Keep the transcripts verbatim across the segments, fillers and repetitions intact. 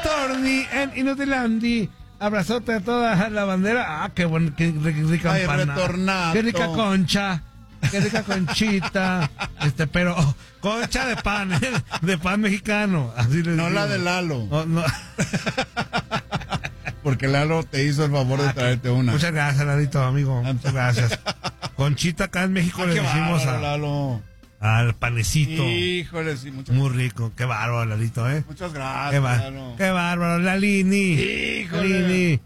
Torni en Inutilandi. Abrazote a toda la bandera. Ah, qué bueno, qué rica Ay, empanada. retornato. Qué rica concha. Qué rica conchita. Este, pero oh, concha de pan, ¿eh? De pan mexicano. Así les No digo. la de Lalo. Oh, no. Porque Lalo te hizo el favor de traerte una. Muchas gracias, Lalito, amigo. Muchas gracias. Conchita acá en México Ah, le qué decimos bárbaro, a, Lalo. al panecito. Híjole, sí, muchas Muy rico. Qué bárbaro, Lalito, ¿eh? Muchas Qué, gracias, ba- Lalo. qué bárbaro, Lalini. Híjole. Lalini.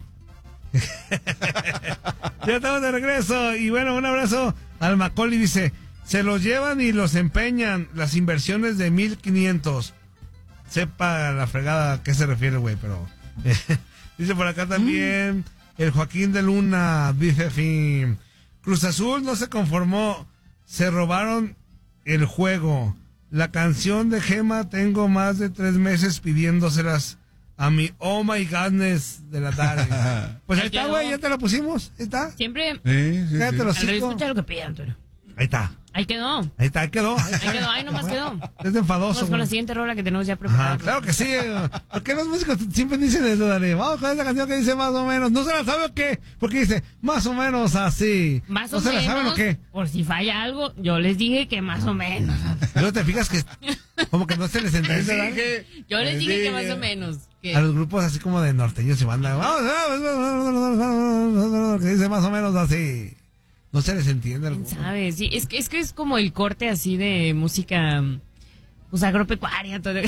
Ya estamos de regreso. Y bueno, un abrazo al Macaulay. Dice: se los llevan y los empeñan. Las inversiones de mil quinientos. Sepa la fregada a qué se refiere, güey, pero. Dice por acá también mm. el Joaquín de Luna. Dice: fin. Cruz Azul no se conformó. Se robaron el juego. La canción de Gema tengo más de tres meses pidiéndoselas a mi oh my godness de la tarde. Pues ahí está, güey, ya te la pusimos. Ahí está. Siempre. Sí, sí, Cállate sí. los Andrés, cinco. escucha lo que pide, Antonio. Ahí está. Ahí quedó. Ahí está, ahí quedó. Ahí, Ahí quedó, ahí nomás quedó. es de enfadoso. Vamos con la güey. siguiente rola que tenemos ya preparada. Ajá, claro que sí. ¿Por qué los músicos siempre dicen eso, Dani? Vamos con esa canción que dice más o menos. ¿No se la sabe o qué? Porque dice más o menos así. Más ¿No o se menos. la saben o qué? Por si falla algo, yo les dije que más o menos. Luego te fijas que como que no se les entiende, Les ¿verdad? dije, Yo les les dije que dije. más o menos. Que A los grupos así como de norteños y banda. Vamos, vamos, que dice más o menos así. No se les entiende. ¿Quién Alguno. sabe? Sí, es que, es que es como el corte así de música, pues agropecuaria, Antonio.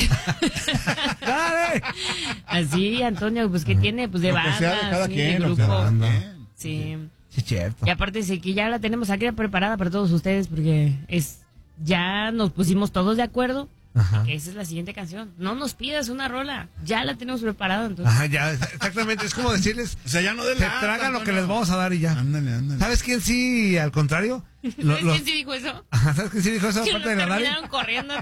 ¡Dale! Así, Antonio, pues que tiene, pues de Lo que banda, sea de cada sí, quien, de lo que grupo. sea de Banda. cada quien. Sí. Sí, cierto. Y aparte sí que ya la tenemos aquí preparada para todos ustedes porque es, ya nos pusimos todos de acuerdo. Ajá. Que esa es la siguiente canción. No nos pidas una rola, ya la tenemos preparada, entonces. Ajá, ya, exactamente. Es como decirles, O sea, ya no de se lata, tragan lo que Antonio. les vamos a dar y ya. Ándale, ándale. ¿Sabes quién sí, al contrario? Lo- ¿Sabes los- quién sí dijo eso? Ajá, ¿sabes quién sí dijo eso? Que Aparte lo de la Dari. terminaron corriendo.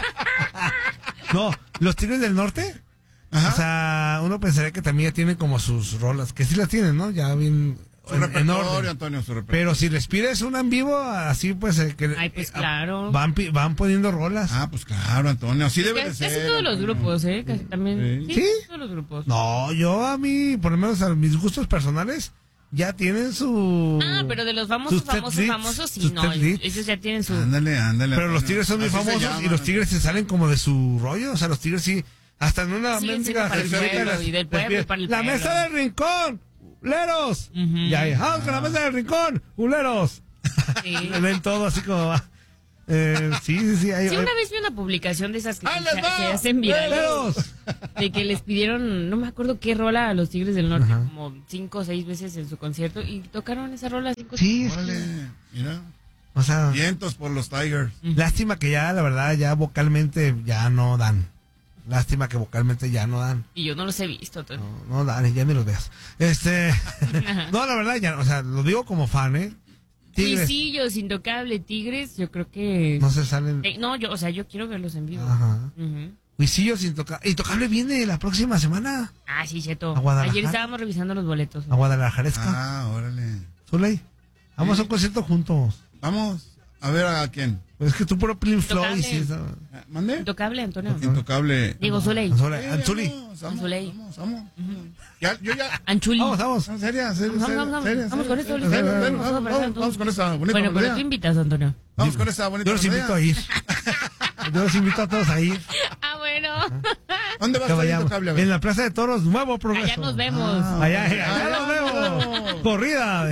No, los Tigres del Norte. Ajá. O sea, uno pensaría que también ya tienen como sus rolas, que sí las tienen, ¿no? Ya bien Su en, en repertorio, orden. Antonio, su repertorio. Pero si les pides una en vivo, así pues eh, que Ay, pues eh, claro. van pi- van poniendo rolas. Ah, pues claro, Antonio, así debe de Casi ser. todos los Antonio. grupos, ¿eh? Casi también. Sí. Sí, ¿Sí? todos los grupos. No, yo a mí, por lo menos a mis gustos personales, ya tienen su... Ah, pero de los famosos, sus set famosos, lists, famosos, sí, sus no. set lists. Ellos ya tienen su. Ándale, ándale. Pero los Antonio. Tigres son muy Así se famosos llaman, y los Tigres se salen como de su rollo. O sea, los Tigres sí, hasta en una Siguen mendiga siendo para el servilleta pueblo les- y del les pueblo y piden, para el la pueblo". mesa del rincón, ¡uleros! Ujú. Y ahí, vamos con la mesa del rincón, ¡uleros! Sí. Le ven todo así como va. Eh, sí, sí, sí. Hay, Sí, una vez vi una publicación de esas que ¡Ahí se, les va! se hacen virales. ¡Uleros! De que les pidieron, no me acuerdo qué rola a los Tigres del Norte, Ajá. como cinco o seis veces en su concierto y tocaron esa rola cinco Sí, es que- Órale, mira. o sea, Vientos por los Tigers. lástima que ya, la verdad, ya vocalmente ya no dan. Lástima que vocalmente ya no dan. Y yo no los he visto. Antonio. No, no dan, ya ni los veas. Este, no, la verdad, ya, o sea, lo digo como fan, ¿eh? Tigres, Cuisillos, Intocable, Tigres, yo creo que... no se salen. Eh, no, yo, o sea, yo quiero verlos en vivo. Ajá. Ujú. Huisillos Intocable. Intocable viene la próxima semana. Ah, sí, cierto. ¿A Guadalajara? Ayer estábamos revisando los boletos. A Guadalajaresca. Ah, órale. Zuley, vamos a un concierto juntos. Vamos a ver a quién. Pues es que tú puro Pink Floyd. Intocable. Sí, eso. Eh, ¿Mande? Intocable, Antonio. Intocable. Digo, Soleil. Anzuli. Anzuli. Vamos, vamos, Anzuley. vamos, vamos. Ya, yo ya. Anchuli. Vamos, vamos. No, seria, seria, Vamos, seria, vamos, vamos. seria, Vamos seria, con esto, seria, Luis. seria, Vamos, seria, vamos, vamos, vamos, vamos, vamos con esa bonita Bueno, pero melodía. tú invitas, Antonio. Vamos con esa bonita Yo los melodía. invito a ir. Yo los invito a todos a ir. Ah, bueno. ¿Dónde vas Que a estar vayamos. Intocable? A En ver. la Plaza de Toros, Nuevo Progreso. Allá nos vemos. Allá, allá allá nos vemos. nos vemos. Corrida.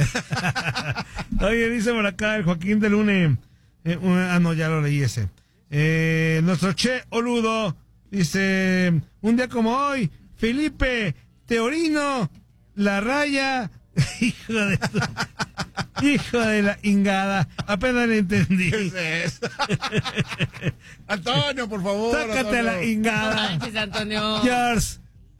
Oye, dice por acá el Joaquín de Lune. Eh, una- ah, no, ya lo leí ese. Eh, nuestro Che Oludo dice: un día como hoy, Felipe Teorino, la raya. Hijo de su- Hijo de la ingada. Apenas le entendí. ¿Qué es eso? Antonio, por favor. Sácate Antonio. la ingada. Manches, Antonio. George.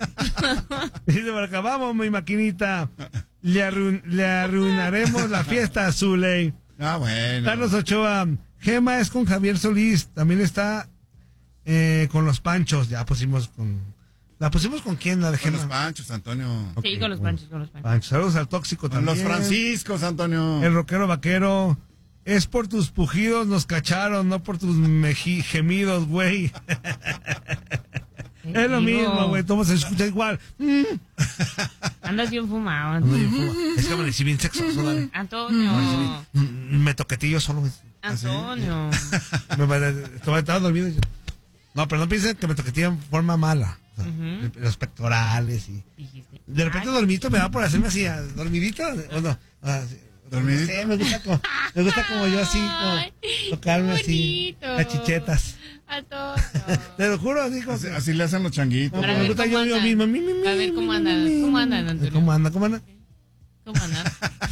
Dice por acá, vamos, mi maquinita. Le, arruin- le arruinaremos la fiesta a Zuley. Ah, bueno. Carlos Ochoa, Gema es con Javier Solís. También está eh, con los Panchos. Ya pusimos con. ¿La pusimos con quién? La de Con Gema. los panchos, Antonio. Sí, con los panchos, con los panchos. Panchos. Saludos al tóxico Con también. los franciscos, Antonio. El rockero vaquero. Es por tus pujidos nos cacharon, no por tus meji- gemidos, güey. Es lo Digo, mismo, güey. Todo se escucha igual. Mm. Andas bien fumado, Ando bien Antonio. fuma. Es que me decí bien sexoso, Dani. Antonio. Mm, Me toquetillo solo, güey. Antonio. Me parece- Estaba estaba dormido. y yo- No, pero no piensen que me toqueteé en forma mala. O sea, Ujú. Los pectorales y... Dijiste. De repente Ay, dormito me va por hacerme así, ah, dormidito, o no. Ah, sí. ¿Dormidito? Sí, me gusta como, me gusta como yo así, como Ay, tocarme qué así, bonito. las chichetas. Antonio. Te lo juro, así como Así, que- así le hacen los changuitos. como Para me ver gusta cómo yo, yo andan. mismo. Mi, mi, mi, A ver cómo mi, andan, mi, cómo mi. andan, Antonio. ¿Cómo anda? ¿Cómo anda? ¿Cómo andas?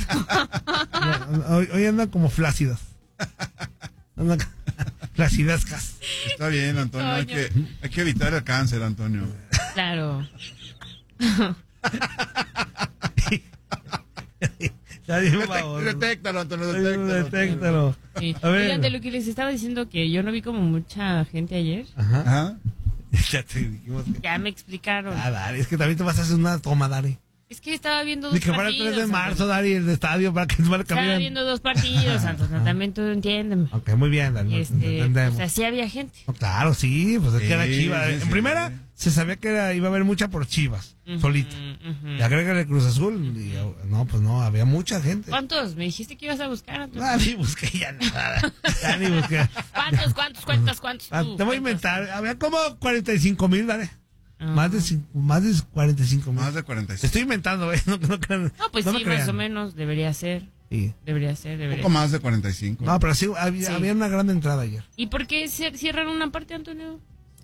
Hoy, hoy andan como flácidas. Andan flacidascas. Está bien, Antonio. Hay Antonio. que, hay que evitar el cáncer, Antonio. Claro. Ya dije, por Detec- favor. Detéctalo, Antonio, Detéctalo. detéctalo. Detéctalo. Sí. A ver. Oigan, de lo que les estaba diciendo que yo no vi como mucha gente ayer. Ajá. Ajá. Ya te dijimos que... Ya me explicaron. Ah, Dari, es que también te vas a hacer una toma, Dari. Es que estaba viendo dos Ni que fuera el partidos. tres de marzo, Antonio. Dari, el de estadio, para que no le Estaba cambian. viendo dos partidos, Antonio. También tú entiéndeme. Ok, muy bien, Dari. Este, entendemos. o sea, sí había gente. No, claro, sí, pues es Sí, que era Chivas. sí, en sí. primera, se sabía que era, iba a haber mucha por Chivas, solita. Ujú. Y agrégale Cruz Azul. Y, no, pues no, había mucha gente. ¿Cuántos? Me dijiste que ibas a buscar, Antonio. Ah, ni busqué ya nada. Ya ni busqué. ¿Cuántos, cuántos, cuántos, cuántos? Ah, tú? te voy a ¿Cuántos? inventar. Había como cuarenta y cinco mil, Dale. Ah. Más, de, cin- más de cuarenta y cinco mil. Más de cuarenta y Te cinco. estoy inventando, ¿eh? No, no, crean- No, pues no me sí, crean. más o menos debería ser. Sí. Debería ser, Un debería poco ser. más de cuarenta y cinco. No, pero sí había, Sí. había una gran entrada ayer. ¿Y por qué cier- cierran una parte, Antonio?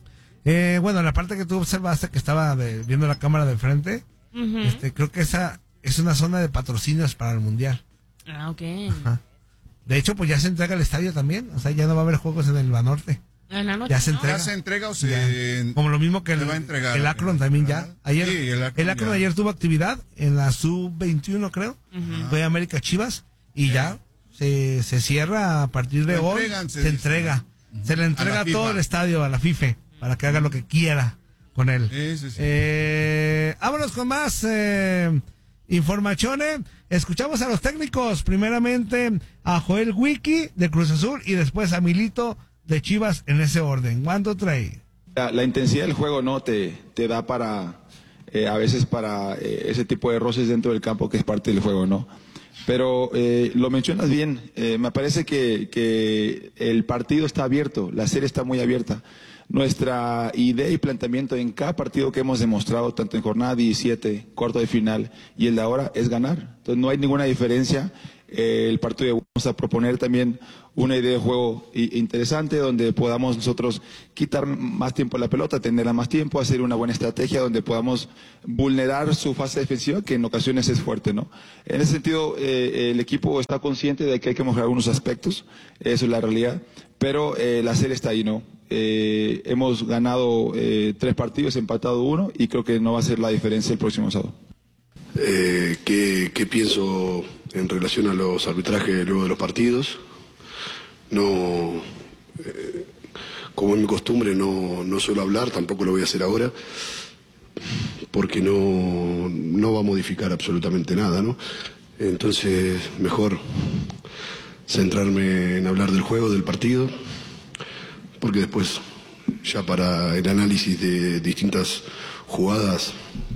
Eh, bueno, la parte que tú observaste que estaba de- viendo la cámara de frente, Ujú. este, creo que esa es una zona de patrocinios para el Mundial. Ah, ok. Ajá. De hecho, pues ya se entrega el estadio también. O sea, ya no va a haber juegos en el Banorte. En la noche, Ya se ¿no? entrega. ¿Ya se entrega o se...? Como lo mismo que el, Se va a entregar. el Akron también ya. Ajá. Ayer, Sí, el el Akron Akron, ya. ayer tuvo actividad en la sub veintiuno, creo. Ujú. Fue América Chivas. Y ya se, se cierra a partir de Lo hoy. entregan, se Se, dice. entrega. Se le entrega A la todo FIFA. el estadio a la FIFA para que haga lo que quiera con él. Sí, sí, sí. Eh, vámonos con más eh, informaciones. Escuchamos a los técnicos. Primeramente a Joel Wiki de Cruz Azul y después a Milito de Chivas en ese orden. ¿Cuánto trae? La, la intensidad del juego no te, te da para, eh, a veces para eh, ese tipo de roces dentro del campo que es parte del juego, ¿no? Pero eh, lo mencionas bien, eh, me parece que, que el partido está abierto, la serie está muy abierta. Nuestra idea y planteamiento en cada partido que hemos demostrado, tanto en jornada diecisiete, cuarto de final y el de ahora, es ganar. Entonces no hay ninguna diferencia. Eh, el partido de hoy vamos a proponer también una idea de juego i- interesante donde podamos nosotros quitar más tiempo a la pelota, tenerla más tiempo, hacer una buena estrategia donde podamos vulnerar su fase defensiva que en ocasiones es fuerte, ¿no? En ese sentido, eh, el equipo está consciente de que hay que mejorar algunos aspectos, eso es la realidad, pero eh, la serie está ahí, ¿no? Eh, hemos ganado eh, tres partidos, empatado uno y creo que no va a ser la diferencia el próximo sábado. Eh, ¿qué, qué pienso en relación a los arbitrajes luego de los partidos? No, eh, como es mi costumbre, no, no suelo hablar, tampoco lo voy a hacer ahora, porque no, no va a modificar absolutamente nada, ¿no? Entonces, mejor centrarme en hablar del juego, del partido, porque después, ya para el análisis de distintas jugadas,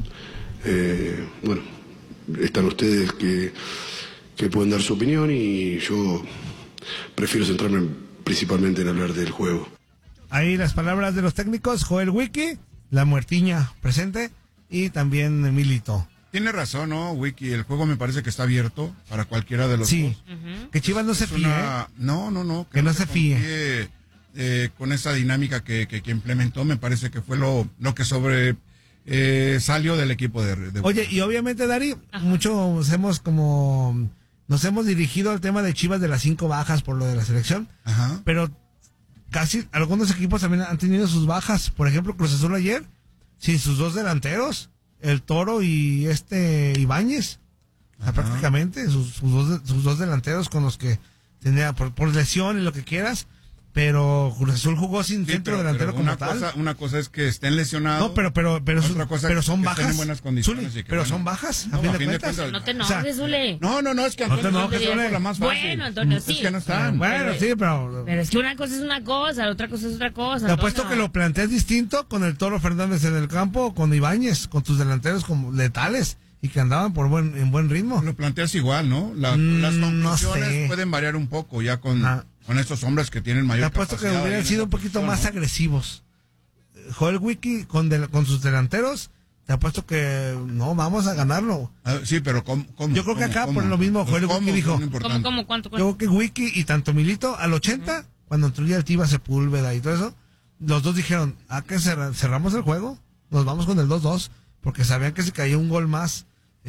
eh, bueno, están ustedes que, que pueden dar su opinión y yo prefiero centrarme principalmente en hablar del juego. Ahí las palabras de los técnicos, Joel Wiki, la muertiña presente y también Milito. Tiene razón, ¿no, Wiki? El juego me parece que está abierto para cualquiera de los Sí, dos. que Chivas no se Es fíe, una- ¿eh? No, no, no. Que no se fíe. confíe, eh, con esa dinámica que, que, que implementó, me parece que fue lo, lo que sobre eh, salió del equipo de, de Oye, y obviamente, Dari, muchos hemos como... Nos hemos dirigido al tema de Chivas de las cinco bajas por lo de la selección, Ajá. pero casi algunos equipos también han tenido sus bajas. Por ejemplo, Cruz Azul ayer, sin sus dos delanteros, el Toro y este Ibáñez. O sea, prácticamente sus, sus, dos, sus dos delanteros con los que tenía por, por lesión y lo que quieras. pero Cruz Azul jugó sin Sí, centro pero- delantero pero como una tal. Cosa, una cosa es que estén lesionados. No, pero pero pero, Otra cosa pero que son estén bajas. en buenas condiciones Zuli, y que, pero bueno. son bajas, No, a fin a de fin de cuentas. cuentas- No te O sea, enojes, Zule. No, no, no, es que No te Antonio enojes, es Zule. la más fácil. Bueno, Antonio, Es sí. que no están. Bueno, Pero- sí, pero Pero es que una cosa es una cosa, la otra cosa es otra cosa. te apuesto Antonio. que lo planteas distinto con el Toro Fernández en el campo o con Ibáñez, con tus delanteros como letales y que andaban por buen en buen ritmo. Lo planteas igual, ¿no? La- Mm, las no conclusiones sé. pueden variar un poco ya con, Ah. con estos hombres que tienen Te mayor apuesto que capacidad ahí hubieran en sido esa un poquito posición, más ¿no? agresivos. Joel Wiki con, del- con sus delanteros, te apuesto que no, vamos a ganarlo. Ah, sí, pero ¿cómo? cómo Yo creo que cómo, acá cómo? por lo mismo, Los Joel cómo Wiki dijo, son ¿Cómo, importantes. cómo, cuánto, Yo cuánto? creo que Wiki y tanto Milito al ochenta, cuando entró ya el Tiva Sepúlveda y todo eso, los dos dijeron, ¿a qué cerra- cerramos el juego? Nos vamos con el dos dos, porque sabían que si caía un gol más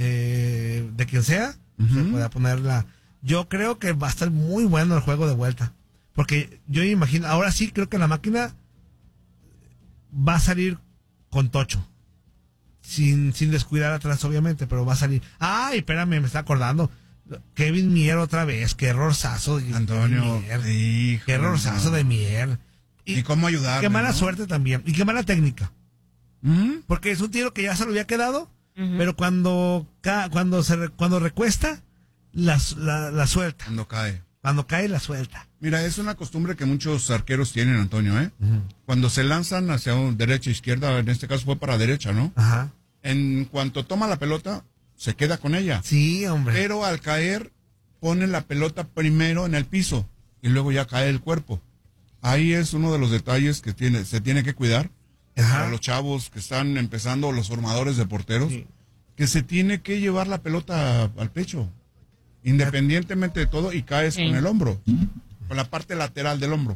eh, de quien sea, se puede poner la... Yo creo que va a estar muy bueno el juego de vuelta, porque yo imagino, ahora sí creo que la máquina va a salir con tocho. Sin, sin descuidar atrás, obviamente, pero va a salir. Ay, espérame, me está acordando. Kevin Mier otra vez, qué errorzazo. de Antonio, Mier. hijo, Qué errorzazo no. de Mier. ¿Y cómo ayudar? Qué mala ¿no? suerte también. Y qué mala técnica. ¿Mm? Porque es un tiro que ya se lo había quedado, Ujú. pero cuando, ca- cuando, se, re- cuando recuesta, la, la, la suelta. Cuando cae. Cuando cae, la suelta. Mira, es una costumbre que muchos arqueros tienen, Antonio, ¿eh? Cuando se lanzan hacia un derecha e izquierda, en este caso fue para derecha, ¿no? Ajá. En cuanto toma la pelota, se queda con ella. Sí, hombre. Pero al caer, pone la pelota primero en el piso y luego ya cae el cuerpo. Ahí es uno de los detalles que tiene, se tiene que cuidar Ajá. para los chavos que están empezando, los formadores de porteros, Sí. que se tiene que llevar la pelota al pecho, independientemente de todo, y caes Sí. con el hombro, con la parte lateral del hombro.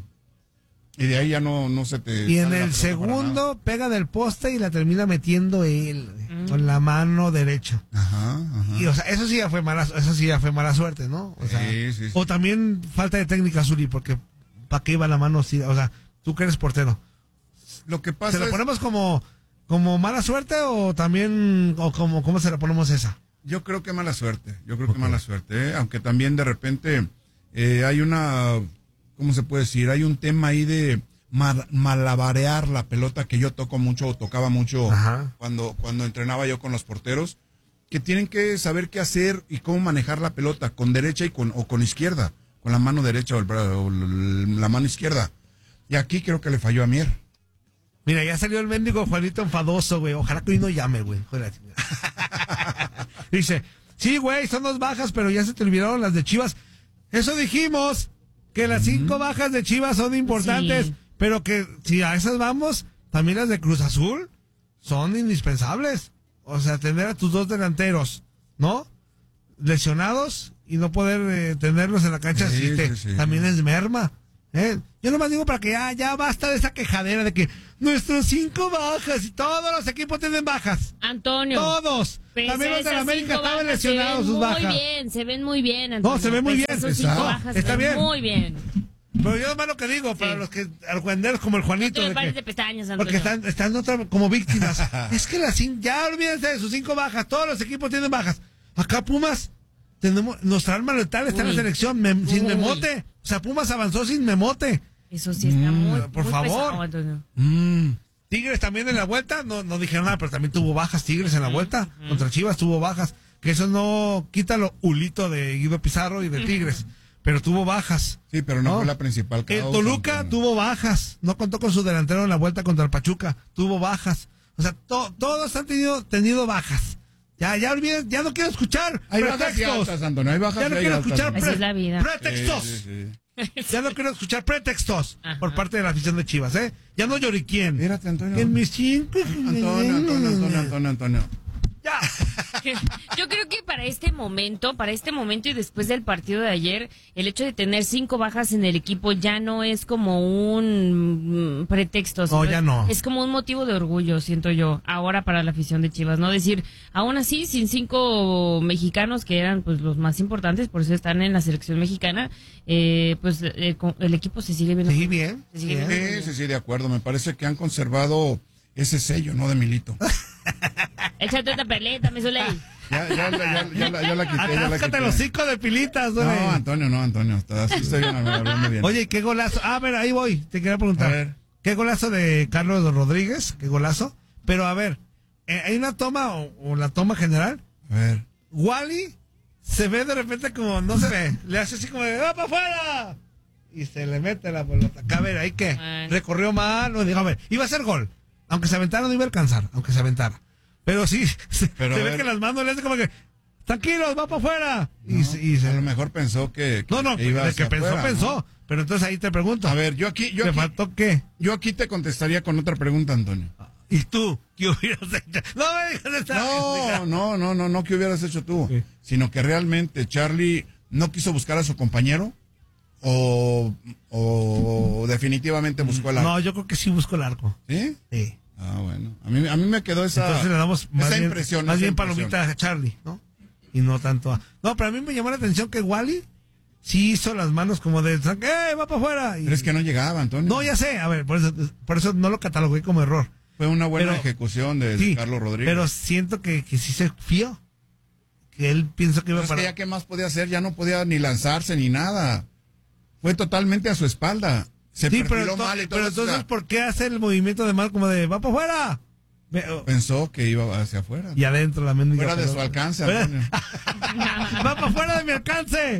Y de ahí ya no, no se te... Y en sale la el pelota para nada. segundo pega del poste y la termina metiendo él güey, con la mano derecha. Ajá, ajá. Y o sea, eso sí ya fue mala, eso sí ya fue mala suerte, ¿no? O, sea, Sí, sí, sí. o también falta de técnica, Zuli, porque ¿para qué iba la mano? así? O sea, tú que eres portero. Lo que pasa ¿Se la es- ponemos como, como mala suerte o también, o como, cómo se la ponemos esa? Yo creo que mala suerte, yo creo que mala suerte, ¿eh? Aunque también de repente eh, hay una, ¿cómo se puede decir? Hay un tema ahí de mal- malabarear la pelota que yo toco mucho o tocaba mucho Ajá. cuando, cuando entrenaba yo con los porteros, que tienen que saber qué hacer y cómo manejar la pelota con derecha y con, o con izquierda, con la mano derecha o, el bra- o l- la mano izquierda. Y aquí creo que le falló a Mier. Mira, ya salió el mendigo Juanito enfadoso, güey. Ojalá que hoy no llame, güey. Hijo de la chingada. Dice, sí, güey, son dos bajas, pero ya se te olvidaron las de Chivas. Eso dijimos, que las cinco bajas de Chivas son importantes, Sí. pero que si a esas vamos, también las de Cruz Azul son indispensables. O sea, tener a tus dos delanteros, ¿no? Lesionados y no poder eh, tenerlos en la cancha, Sí, sí te- sí, sí. también es merma. ¿eh? Yo nomás digo para que ya, ya basta de esa quejadera de que nuestros cinco bajas y todos los equipos tienen bajas. Antonio. Todos. Pese También los de la esas América cinco estaban bajas, lesionados se sus ven bajas. Muy bien, se ven muy bien, Antonio. No, se ven muy Pese bien. esas cinco Exacto. bajas, Está se ven bien. muy bien. Pero yo nomás lo que digo, para Sí. los que argüenderos como el No Juanito. te de me pares que- de pestañas, Antonio. porque están, están otra- como víctimas. Es que las cin- ya olvídense de sus cinco bajas. Todos los equipos tienen bajas. Acá Pumas, tenemos nuestra arma letal está en la Uy. selección, mem- sin Uy. memote. O sea, Pumas avanzó sin memote. Eso sí está muy, por muy favor. pesado, Antonio. Mm. Tigres también en la vuelta, no, no dijeron nada, pero también tuvo bajas Tigres en la vuelta. Contra Chivas tuvo bajas. Que eso no quita lo hulito de Guido Pizarro y de Tigres. Pero tuvo bajas. Sí, pero no, fue la principal El causa, Toluca Antonio. tuvo bajas. No contó con su delantero en la vuelta contra el Pachuca. Tuvo bajas. O sea, to- todos han tenido, tenido bajas. Ya, ya olviden, ya no quiero escuchar Hay bajas y pretextos. altas, Antonio, hay bajas Ya no y hay quiero altas, escuchar Antonio. Así es la vida. pretextos. Sí, sí, sí. Ya no quiero escuchar pretextos Ajá. por parte de la afición de Chivas, ¿eh? Ya no lloriquien. Espérate, Antonio. En mis cinco. Antonio, Antonio, Antonio, Antonio, Antonio. Ya. Yo creo que para este momento, para este momento y después del partido de ayer, el hecho de tener cinco bajas en el equipo ya no es como un mm, pretexto. sino ya es- no. Es como un motivo de orgullo, siento yo, ahora para la afición de Chivas, ¿no? Decir, aún así, sin cinco mexicanos que eran pues los más importantes, por eso están en la selección mexicana, eh, pues eh, con- el equipo se sigue viendo. Sí, bien. Se sigue bien. viendo. Sí, sí, sí, de acuerdo. Me parece que han conservado ese sello, ¿no? De Milito. Échate otra peleta, me suele. Ya, ya, ya, ya, ya, la- ya la quité, ya la Atáscate quité. los cinco de pilitas, güey. No, Antonio, no, Antonio. Así estoy bien, hablando bien. Oye, qué golazo. Ah, a ver, ahí voy. Te quería A preguntar. ver. ¿Qué golazo de Carlos Rodríguez? ¿Qué golazo? Pero a ver, eh, hay una toma o, o la toma general. A ver. Wally se ve de repente como, no se ve. Le hace así como de, ¡va para afuera! Y se le mete la pelota. A ver, ¿ahí qué? Ay. Recorrió mal. No, digo, a ver, iba a ser gol. Aunque se aventara, no iba a alcanzar. Aunque se aventara. Pero sí, se, Pero se a ve ver. que las manos le hace como que, tranquilos, va para afuera. Y, No, se- y se- a lo mejor pensó que, que- no, no, que iba de hacia que pensó, afuera, ¿no? pensó. Pero entonces ahí te pregunto. A ver, yo aquí, yo ¿te aquí, faltó qué? yo aquí te contestaría con otra pregunta, Antonio. ¿Y tú? ¿Qué hubieras hecho? No me digas esta No, no, no, no, no que hubieras hecho tú, Sí. sino que realmente Charlie no quiso buscar a su compañero o, o definitivamente buscó el arco. No, yo creo que sí busco el arco. ¿Sí? Sí. Ah, bueno. A mí, a mí me quedó esa, Entonces le damos más esa bien, impresión. más esa bien impresión. palomita a Charlie, ¿no? Y no tanto a... No, pero a mí me llamó la atención que Wally sí hizo las manos como de... ¡Eh, va para afuera! Y- Pero es que no llegaba, Antonio. No, ya sé. A ver, por eso, por eso no lo catalogué como error. Fue una buena Pero- ejecución de Sí, Carlos Rodríguez. pero siento que, que sí se fió. Que él pienso que Pero iba es para... que ya qué más podía hacer, ya no podía ni lanzarse ni nada. Fue totalmente a su espalda. Se Sí, perfiló pero, ento- mal y todo pero eso, o entonces, sea, ¿por qué hace el movimiento de mal como de... ¡Va para afuera! Ve- oh, pensó que iba hacia afuera. Y adentro la mendiga Fuera de pelota. su alcance, Fuera- Antonio. ¡Va para afuera de mi alcance!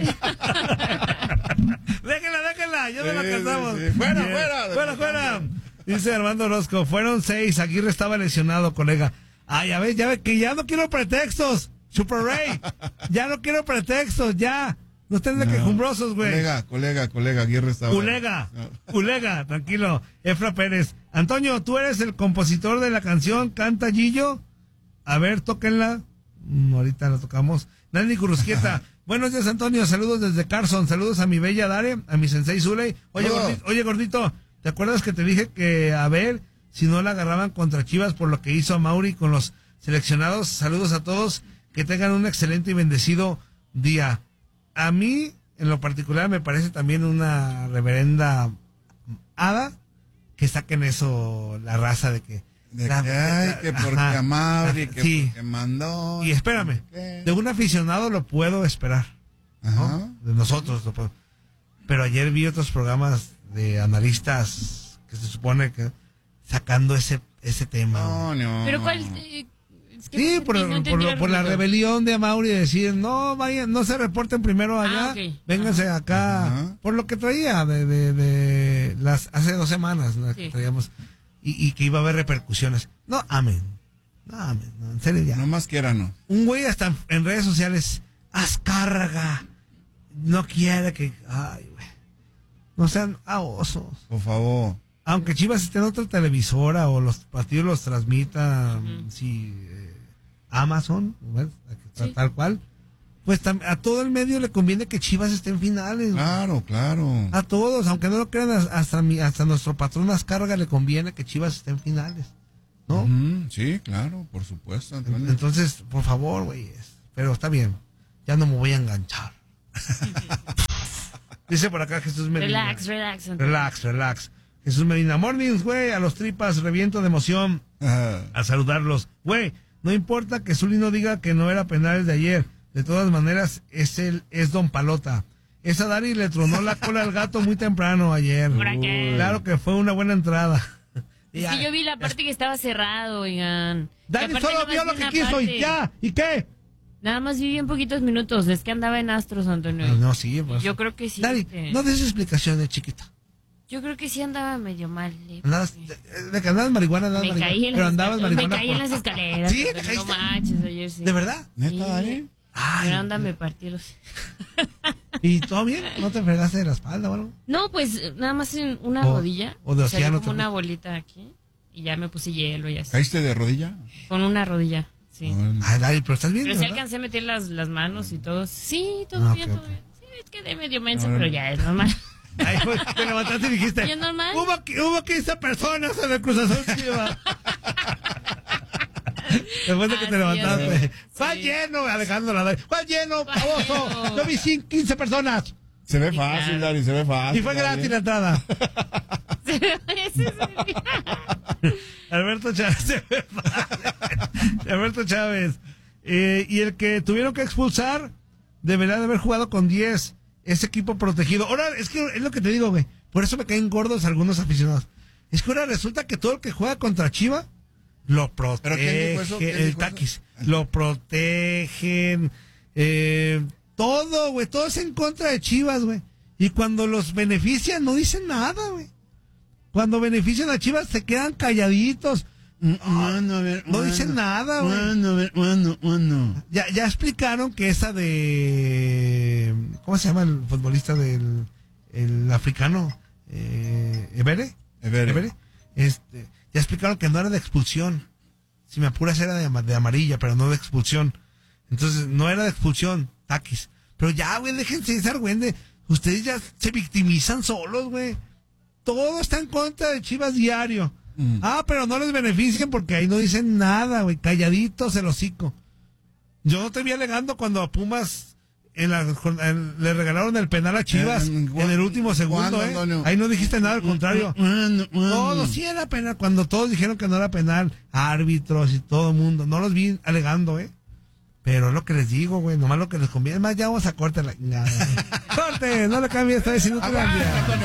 déjenla, déjenla, ya no la Sí, alcanzamos. sí, sí. Fuera, Bien. fuera de Fuera, mi fuera. alcance. Dice Armando Orozco, fueron seis, Aguirre estaba lesionado, colega. Ah, ya ves, ya ves, que ya no quiero pretextos, Super Ray. Ya no quiero pretextos, ya. No estén de No. quejumbrosos, güey. Colega, colega, colega, Aguirre estaba. Colega, No. colega, tranquilo. Efra Pérez. Antonio, tú eres el compositor de la canción Canta Gillo. A ver, tóquenla. Mm, ahorita la tocamos. Nani Curusquieta. Buenos días, Antonio. Saludos desde Carson. Saludos a mi bella Dare, a mi sensei Zuley. Oye, Saludos. gordito, oye, gordito, ¿te acuerdas que te dije que a ver si no la agarraban contra Chivas por lo que hizo a Mauri con los seleccionados? Saludos a todos. Que tengan un excelente y bendecido día. A mí, en lo particular, me parece también una reverenda hada que saquen eso, la raza de que... De la- que, ay, que porque Ajá. a Mauri, que Sí. porque mandó. Y espérame, ¿Qué? de un aficionado lo puedo esperar, ¿no? Ajá. De nosotros lo puedo. Pero ayer vi otros programas de analistas que se supone que sacando ese ese tema. No, no. Pero cuál... eh, es que Sí, no por, entendí- no por, entendí lo- el por la argumento. rebelión de Mauri de decir, no vayan, no se reporten primero allá, Ah, ok. vénganse acá, Ajá. por lo que traía de, de, de las hace dos semanas, ¿no? Que Sí. traíamos, y, y que iba a haber repercusiones. No, amén. No, amén, no, en serio ya. No más quiera, no. Un güey hasta en, en redes sociales, Azcárraga, no quiere que, ay, güey, no sean osos. Por favor. Aunque Chivas esté en otra televisora o los partidos los transmitan, si eh, Amazon, ¿ves? Tal, Sí. tal cual, pues tam- a todo el medio le conviene que Chivas esté en finales. Claro, claro. A todos, aunque no lo crean, as- hasta mi, hasta nuestro patrón Azcárraga le conviene que Chivas esté en finales, ¿no? Ujú, sí, claro, por supuesto, Antonio. Entonces, por favor, güey, pero está bien, ya no me voy a enganchar. Dice por acá Jesús Medina. Relax, relax. Antonio. Relax, relax. Jesús Medina, mornings, güey, a los tripas, reviento de emoción Ajá. a saludarlos. Güey, no importa que Zuli no diga que no era penales de ayer. De todas maneras, es el, es Don Palota. Esa Dari le tronó la cola al gato muy temprano ayer. ¿Por qué? Claro que fue una buena entrada. Es Ya, que yo vi la parte que estaba cerrado, oigan. Y Dani aparte solo nada vio más lo vi que una quiso y parte. ya. ¿Y qué? Nada más vi bien poquitos minutos. Es que andaba en Astros, Antonio. Ah, no, sí, pues. Yo creo que sí. Dari, este, no des explicaciones, chiquita. Yo creo que sí andaba medio mal. eh, Andabas, porque de, de que andabas marihuana, andabas Me marihuana. caí en Pero las andabas escaleras. Me marihuana. caí en por- las escaleras. ¿Sí? ¿Te Antonio, no caíste? manches, ayer sí. ¿De verdad? ¿Neta, Sí. Dani? Ay, Pero anda, me partí los... ¿y todo bien? ¿No te fregaste de la espalda o algo? No, pues nada más en una O- rodilla. o de Salió océano como una también. bolita aquí. Y ya me puse hielo y así. ¿Caíste de rodilla? Con una rodilla, sí. Órale. Ay, Dari, pero estás bien, Pero sí ¿verdad? alcancé a meter las, las manos y todo. Sí, todo Ah, bien, ok, todo ok. bien. Sí, es que de medio menso, Órale. pero ya es normal. Ahí fue, te levantaste y dijiste, ¿Y es normal? hubo, qui- hubo quince personas en el Cruz Azul Chivas. Después de que te Así levantaste. es. ¡Fue Sí. lleno! Alejandro Ladari. ¡Fue lleno, Fue baboso! lleno. Yo vi cien, quince personas. Se ve Sí, fácil, claro. Dari, se ve fácil. Y fue Dari. gratis la entrada. Ese es el- Alberto Chávez. se ve fácil. Alberto Chávez. Eh, y el que tuvieron que expulsar debería de haber jugado con diez. Ese equipo protegido. Ahora, es que es lo que te digo, güey. Por eso me caen gordos algunos aficionados. Es que ahora resulta que todo el que juega contra Chivas lo protege. ¿Pero quién dijo eso? ¿Quién el dijo Taquis. eso? Lo protegen. Eh, todo, güey. Todo es en contra de Chivas, güey. Y cuando los benefician, no dicen nada, güey. Cuando benefician a Chivas, se quedan calladitos. Bueno, a ver, No bueno, dicen nada, güey. Bueno, a ver, bueno, bueno. Ya, ya explicaron que esa de... ¿Cómo se llama el futbolista del el africano? Eh, ¿Ebere? Ebere. Ebere. Este, ya explicaron que no era de expulsión. Si me apuras era de, ama- de amarilla, pero no de expulsión. Entonces, no era de expulsión, Taquis. Pero ya, güey, déjense de ser, güey. de- Ustedes ya se victimizan solos, güey. Todo está en contra de Chivas diario. Mm. Ah, pero no les benefician porque ahí no dicen nada, güey. Calladitos el hocico. Yo no te vi alegando cuando a Pumas en la, con- en- le regalaron el penal a Chivas Eh, en el último segundo, ¿cuándo, ¿eh? Antonio? Ahí no dijiste nada, al contrario. Bueno, bueno. Todo sí era penal. Cuando todos dijeron que no era penal, árbitros y todo el mundo. No los vi alegando, ¿eh? Pero es lo que les digo, güey. Nomás lo que les conviene. Es más, ya vamos a corte la... Corte, no le cambies, está diciendo tu Aguanta, Antonio.